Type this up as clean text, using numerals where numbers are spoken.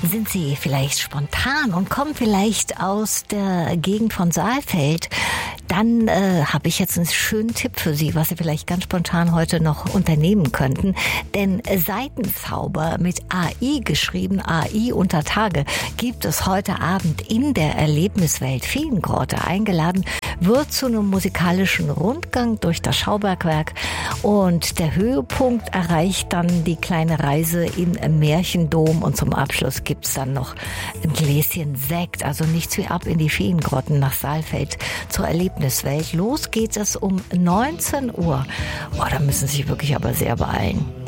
Sind Sie vielleicht spontan und kommen vielleicht aus der Gegend von Saalfeld? Dann habe ich jetzt einen schönen Tipp für Sie, was Sie vielleicht ganz spontan heute noch unternehmen könnten. Denn Seitenzauber mit AI geschrieben, AI unter Tage, gibt es heute Abend in der Erlebniswelt Feengrotte. Eingeladen wird zu einem musikalischen Rundgang durch das Schaubergwerk und der Höhepunkt erreicht dann die kleine Reise im Märchendom und zum Abschluss gibt's dann noch ein Gläschen Sekt, also nichts wie ab in die Feengrotten nach Saalfeld zur Erlebniswelt. Los geht es um 19 Uhr. Oh, da müssen Sie sich wirklich aber sehr beeilen.